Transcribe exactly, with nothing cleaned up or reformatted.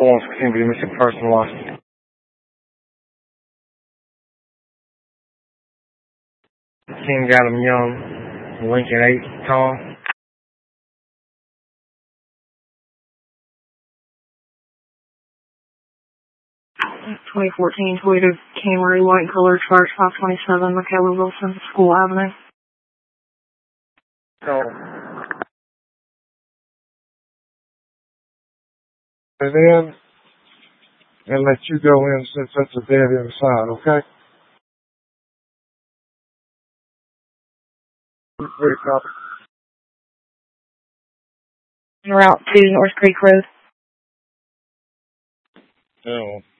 one seems to be missing person lost. Team got him young. Lincoln eight tall. twenty fourteen Toyota Camry, white color, charge five twenty-seven, McKellar Wilson, School Avenue. Oh. And then, and let you go in since that's a dead inside, okay? Very copy. Route two, North Creek Road. Oh.